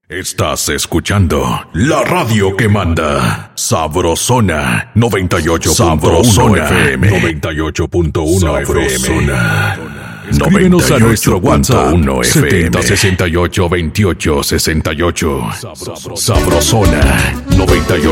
Estás escuchando la radio que manda. Sabrosona 98.1 FM. 98.1 FM. Escríbenos a nuestro WhatsApp 7068 2868. Sabrosona 98.